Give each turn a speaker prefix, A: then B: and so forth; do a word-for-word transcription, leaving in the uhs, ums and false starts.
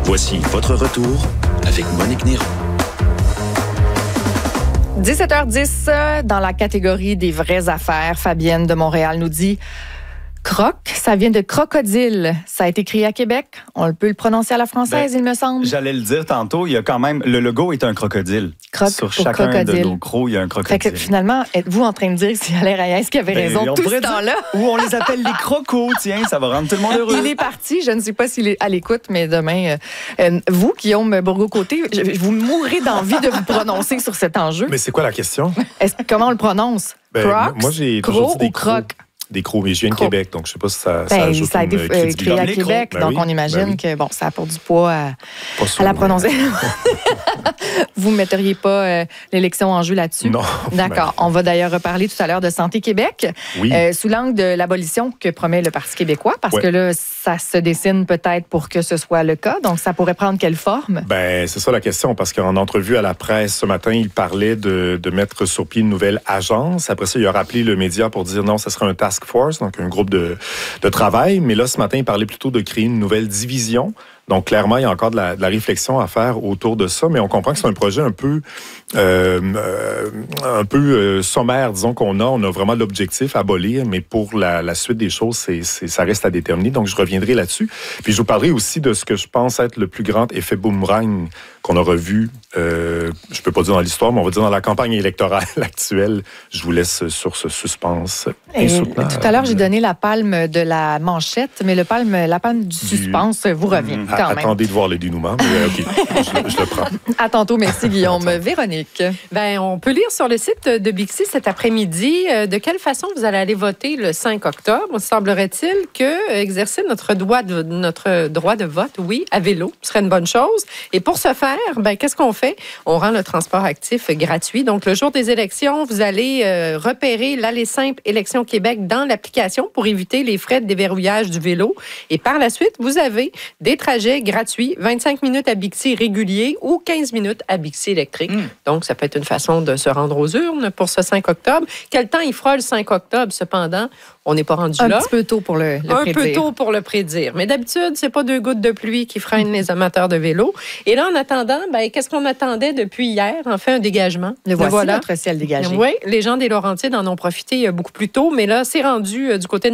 A: Voici votre retour avec Monique Néron.
B: dix-sept heures dix, dans la catégorie des vraies affaires, Fabienne de Montréal nous dit « Croc », ça vient de crocodile. Ça a été créé à Québec. On peut le prononcer à la française, ben, il me semble.
C: J'allais le dire tantôt, il y a quand même... Le logo est un crocodile.
B: Croc
C: Sur chacun
B: crocodile.
C: de nos crocs, il y a un crocodile.
B: Fait que finalement, êtes-vous en train de dire que c'est Alain Reyes qui avait
C: ben,
B: raison tout ce temps-là?
C: Ou on les appelle les crocos, tiens, ça va rendre tout le monde heureux.
B: Il est parti, je ne sais pas s'il est à l'écoute, mais demain... Euh, euh, vous, Guillaume Bourgault-Côté, vous mourrez d'envie de vous prononcer sur cet enjeu.
D: Mais c'est quoi la question?
B: Est-ce, comment on le prononce?
D: Ben,
B: Crocs,
D: moi, j'ai toujours
B: crocs
D: dit des
B: ou crocs?
D: Des crocs, mais je viens de
B: Crocs.
D: Québec, donc je ne sais pas si ça,
B: Ben,
D: ça ajoute
B: ça a été
D: une
B: euh,
D: crédibilité.
B: créé à
D: Les
B: Québec,
D: crocs,
B: donc
D: ben oui,
B: on imagine
D: ben oui.
B: que bon, ça apporte du poids à,
D: Pas sûr,
B: à la
D: mais-
B: prononciation. Vous ne metteriez pas euh, l'élection en jeu là-dessus?
D: Non.
B: D'accord.
D: Ben,
B: On va d'ailleurs reparler tout à l'heure de Santé Québec,
D: Oui.
B: euh, sous l'angle de l'abolition que promet le Parti québécois, parce
D: Ouais.
B: que là, ça se dessine peut-être pour que ce soit le cas. Donc, ça pourrait prendre quelle forme?
D: Ben, c'est ça la question, parce qu'en entrevue à la presse ce matin, il parlait de, de mettre sur pied une nouvelle agence. Après ça, il a rappelé le média pour dire non, ce serait un task force, donc un groupe de, de travail. Mais là, ce matin, il parlait plutôt de créer une nouvelle division. Donc, clairement, il y a encore de la, de la réflexion à faire autour de ça, mais on comprend que c'est un projet un peu, euh, euh, un peu euh, sommaire, disons, qu'on a. On a vraiment l'objectif à abolir, mais pour la, la suite des choses, c'est, c'est, ça reste à déterminer. Donc, je reviendrai là-dessus. Puis, je vous parlerai aussi de ce que je pense être le plus grand effet boomerang qu'on aura vu, euh, je peux pas dire dans l'histoire, mais on va dire dans la campagne électorale actuelle. Je vous laisse sur ce suspense
B: Et
D: insoutenable.
B: tout à l'heure, j'ai donné la palme de la manchette, mais le palme, la palme du suspense vous revient
D: Mmh.
B: quand même.
D: Attendez de voir le dénouement, mais OK, je, je le prends.
B: À tantôt, merci Guillaume. Véronique.
E: Ben, on peut lire sur le site de Bixi cet après-midi euh, de quelle façon vous allez aller voter le cinq octobre. Semblerait-il que euh, exercer notre droit de, notre droit de vote, oui, à vélo, serait une bonne chose. Et pour ce faire, ben, qu'est-ce qu'on fait? On rend le transport actif gratuit. Donc, le jour des élections, vous allez euh, repérer l'aller simple Élections Québec dans l'application pour éviter les frais de déverrouillage du vélo. Et par la suite, vous avez des trajets gratuits, vingt-cinq minutes à Bixi régulier ou quinze minutes à Bixi électrique. Mm. Donc, ça peut être une façon de se rendre aux urnes pour ce cinq octobre. Quel temps il fera le cinq octobre, cependant? On n'est pas rendu
B: Un
E: là.
B: Un petit peu tôt pour le, le
E: Un
B: prédire.
E: peu tôt pour le prédire. Mais d'habitude, c'est pas deux gouttes de pluie qui freinent les amateurs de vélo. Et là, en attendant, ben, qu'est-ce qu'on attendait depuis hier? En fait, un dégagement.
B: Le voici,
E: voilà.
B: notre ciel dégagé.
E: Oui, les gens des Laurentides en ont profité beaucoup plus tôt, mais là, c'est rendu euh, du côté de